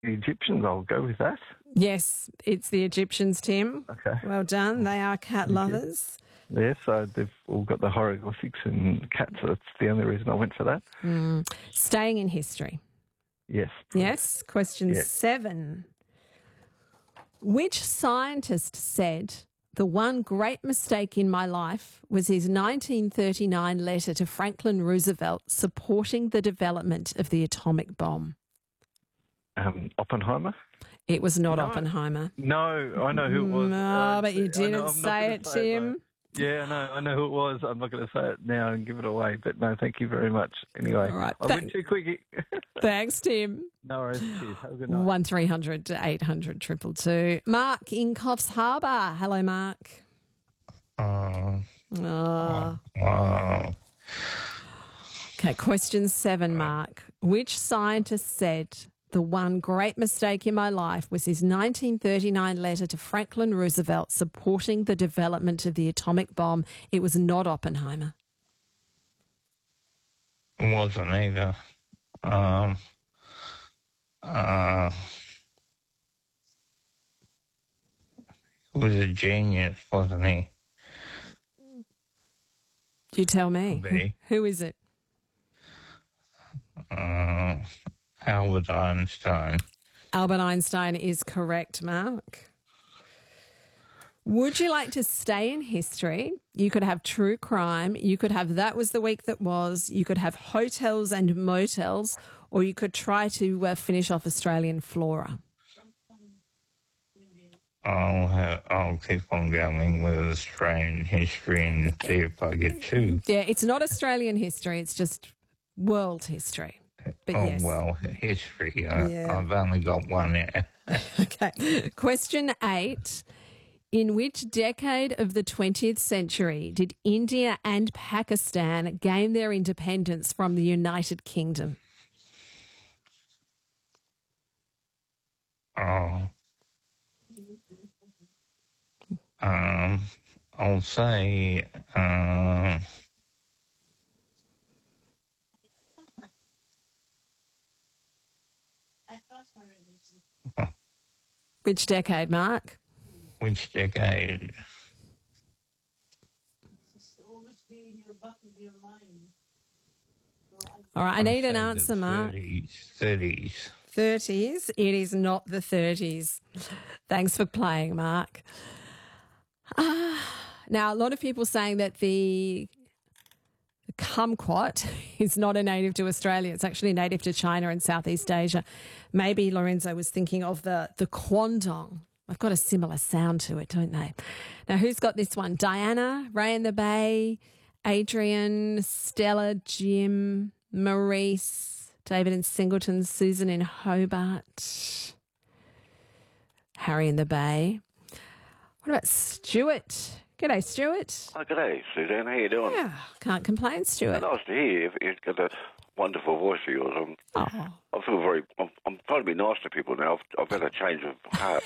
The Egyptians, I'll go with that. Yes, it's the Egyptians, Tim. Okay. Well done. They are cat lovers. Yeah, so they've all got the hieroglyphics and cats, so that's the only reason I went for that. Staying in history. Yes. Yes. Question Yes. 7. Which scientist said the one great mistake in my life was his 1939 letter to Franklin Roosevelt supporting the development of the atomic bomb? Oppenheimer? It was not No. Oppenheimer. No, I know who it was. No, but you I know- didn't I'm not say gonna it, though. Tim. Yeah, I know who it was. I'm not going to say it now and give it away, but no, thank you very much. Anyway, All right, I went too quick. Thanks, Tim. No worries. Cheers. Have a good night. 1300 800 222. Mark in Coffs Harbour. Hello, Mark. Oh. Wow. Okay, question 7, Mark. Which scientist said the one great mistake in my life was his 1939 letter to Franklin Roosevelt supporting the development of the atomic bomb? It was not Oppenheimer. It wasn't either. He was a genius, wasn't he? You tell me. Me. Who is it? Albert Einstein. Albert Einstein is correct, Mark. Would you like to stay in history? You could have true crime. You could have that was the week that was. You could have hotels and motels, or you could try to finish off Australian flora. I'll keep on going with Australian history and see if I get 2. Yeah, it's not Australian history. It's just world history. But yes. Well, history. Yeah. I've only got 1 here. Okay. Question 8. In which decade of the 20th century did India and Pakistan gain their independence from the United Kingdom? I'll say Which decade, Mark? which decade? All right, I need an I'll say answer, the Mark. 30s. 30s. It is not the 30s. Thanks for playing, Mark. Now, a lot of people saying that the kumquat is not a native to Australia. It's actually native to China and Southeast Asia. Maybe Lorenzo was thinking of the quandong. They've got a similar sound to it, don't they? Now, who's got this one? Diana, Ray in the Bay, Adrian, Stella, Jim, Maurice, David in Singleton, Susan in Hobart, Harry in the Bay. What about Stuart? G'day, Stuart. Oh, g'day, Suzanne. How you doing? Yeah, can't complain, Stuart. Nice to hear you. You've got a wonderful voice of yours. I feel very... I'm trying to be nice to people now. I've had a change of heart.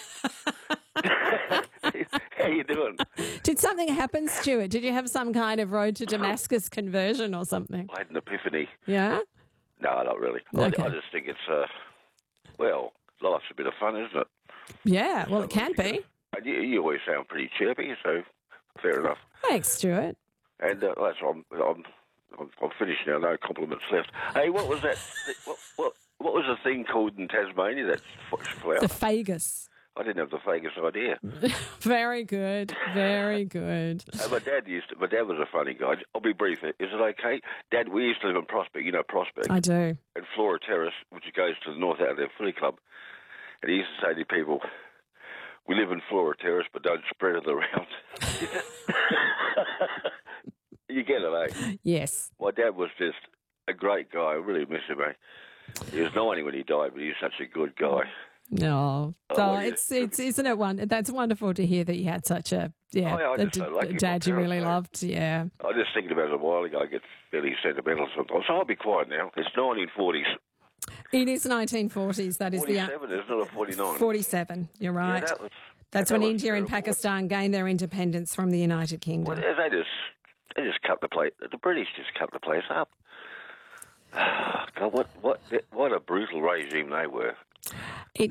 How you doing? Did something happen, Stuart? Did you have some kind of road to Damascus conversion or something? I had an epiphany. Yeah? No, not really. Okay. I just think it's, well, life's a bit of fun, isn't it? Yeah, well, it can be. And you always sound pretty chirpy, so fair enough. Thanks, Stuart. And that's I'm finished now. No compliments left. Hey, what was that? What was the thing called in Tasmania? That flower. The Fagus. I didn't have the vaguest idea. Very good. Very good. My dad was a funny guy. I'll be brief. Is it okay? Dad, we used to live in Prospect. You know Prospect. I do. And Flora Terrace, which goes to the north out of their footy club. And he used to say to people, we live in Flora Terrace, but don't spread it around. You get it, eh? Yes. My dad was just a great guy. I really miss him, eh? He was 90 when he died, but he was such a good guy. No, Oh, it's isn't it one? That's wonderful to hear that you had such a I just don't like a it, dad you my really parents, loved. Yeah, I was just thinking about it a while ago. I get fairly sentimental sometimes. So I'll be quiet now. It's 1940s. it is 1940s. That is 47, isn't it, or 49? 47. You're right. Yeah, That's that when was India and terrible. Pakistan gained their independence from the United Kingdom. Well, they just cut the place. The British just cut the place up. God, what a brutal regime they were. It